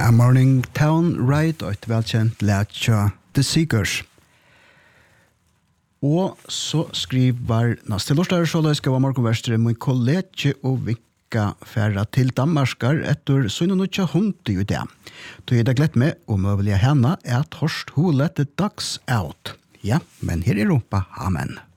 A Morning Town Ride og et velkjent lætja The Seekers. Og så skriver neste lortar så det skal være morgenverstere min kollega og vikka færra til Danmarskar etter sunnunutja hundi i det. Du er det glett med og møvelige henne er at Horst Hole the Ducks Out. Ja, men her er rumpa. Amen.